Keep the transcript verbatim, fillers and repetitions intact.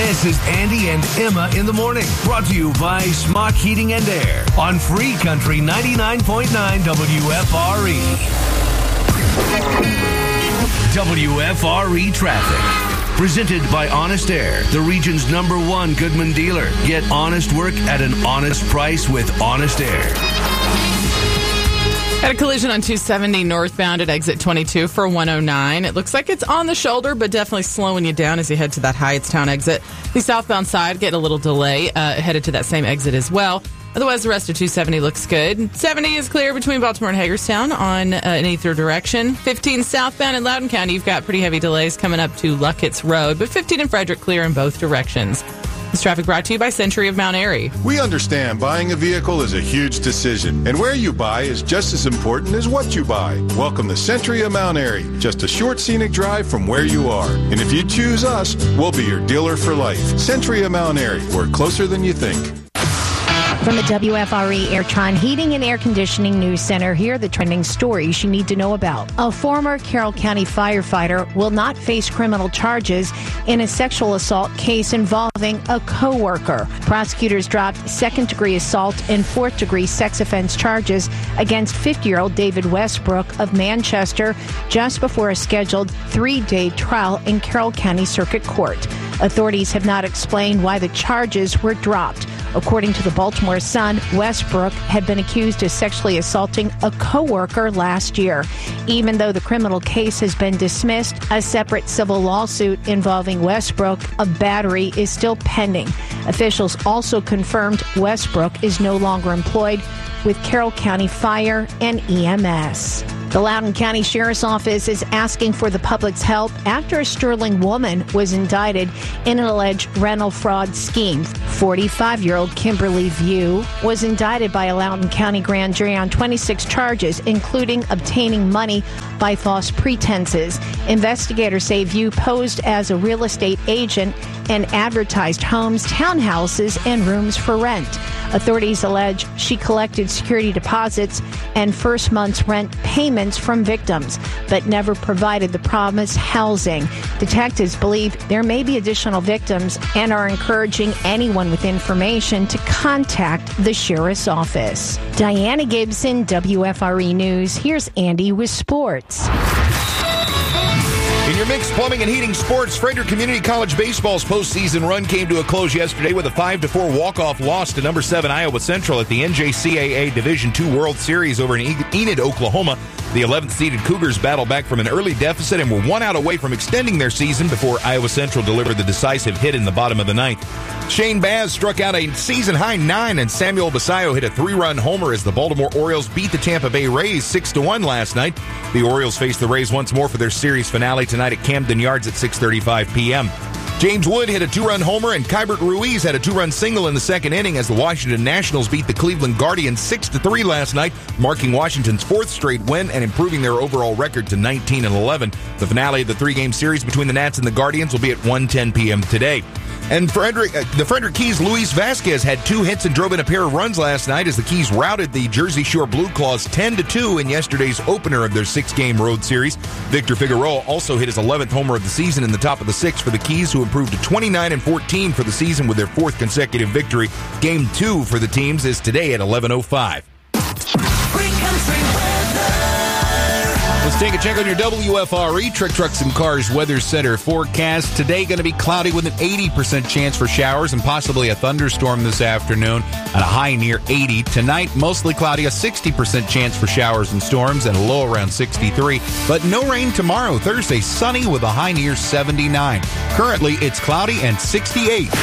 This is Andy and Emma in the morning, brought to you by Smock Heating and Air on Free Country ninety-nine point nine W F R E. W F R E traffic. Presented by Honest Air, the region's number one Goodman dealer. Get honest work at an honest price with Honest Air. Had a collision on two seventy northbound at exit twenty-two for one oh nine. It looks like it's on the shoulder, but definitely slowing you down as you head to that Hyattstown exit. The southbound side getting a little delay, uh, headed to that same exit as well. Otherwise, the rest of two seventy looks good. seventy is clear between Baltimore and Hagerstown on uh, in either direction. fifteen southbound in Loudoun County, you've got pretty heavy delays coming up to Luckett's Road, but fifteen in Frederick clear in both directions. This traffic brought to you by Century of Mount Airy. We understand buying a vehicle is a huge decision, and where you buy is just as important as what you buy. Welcome to Century of Mount Airy, just a short scenic drive from where you are. And if you choose us, we'll be your dealer for life. Century of Mount Airy, we're closer than you think. From the W F R E Airtron Heating and Air Conditioning News Center, here are the trending stories you need to know about. A former Carroll County firefighter will not face criminal charges in a sexual assault case involving a co-worker. Prosecutors dropped second-degree assault and fourth-degree sex offense charges against fifty-year-old David Westbrook of Manchester just before a scheduled three-day trial in Carroll County Circuit Court. Authorities have not explained why the charges were dropped. According to the Baltimore Sun, Westbrook had been accused of sexually assaulting a co-worker last year. Even though the criminal case has been dismissed, a separate civil lawsuit involving Westbrook of battery is still pending. Officials also confirmed Westbrook is no longer employed with Carroll County Fire and E M S. The Loudoun County Sheriff's Office is asking for the public's help after a Sterling woman was indicted in an alleged rental fraud scheme. forty-five-year-old Kimberly View was indicted by a Loudoun County grand jury on twenty-six charges, including obtaining money by false pretenses. Investigators say View posed as a real estate agent and advertised homes, townhouses, and rooms for rent. Authorities allege she collected security deposits and first month's rent payments from victims, but never provided the promised housing. Detectives believe there may be additional victims and are encouraging anyone with information to contact the sheriff's office. Diana Gibson, W F R E News. Here's Andy with sports. In your mixed plumbing and heating sports, Frederick Community College baseball's postseason run came to a close yesterday with a five to four walk-off loss to number seven Iowa Central at the N J C A A Division two World Series over in Enid, Oklahoma. The eleventh-seeded Cougars battled back from an early deficit and were one out away from extending their season before Iowa Central delivered the decisive hit in the bottom of the ninth. Shane Baz struck out a season-high nine, and Samuel Basayo hit a three-run homer as the Baltimore Orioles beat the Tampa Bay Rays six to one last night. The Orioles face the Rays once more for their series finale tonight at Camden Yards at six thirty-five p.m. James Wood hit a two-run homer, and Kybert Ruiz had a two-run single in the second inning as the Washington Nationals beat the Cleveland Guardians six to three last night, marking Washington's fourth straight win and improving their overall record to nineteen and eleven. The finale of the three-game series between the Nats and the Guardians will be at one ten p.m. today. And Frederick, uh, the Frederick Keys' Luis Vasquez had two hits and drove in a pair of runs last night as the Keys routed the Jersey Shore Blue Claws ten to two in yesterday's opener of their six-game road series. Victor Figueroa also hit his eleventh homer of the season in the top of the sixth for the Keys, who improved to twenty-nine and fourteen for the season with their fourth consecutive victory. Game two for the teams is today at eleven oh five. Let's take a check on your W F R E Trick Trucks and Cars Weather Center forecast. Today going to be cloudy with an eighty percent chance for showers and possibly a thunderstorm this afternoon at a high near eighty. Tonight, mostly cloudy, a sixty percent chance for showers and storms and a low around sixty-three. But no rain tomorrow. Thursday, sunny with a high near seventy-nine. Currently, it's cloudy and sixty-eight.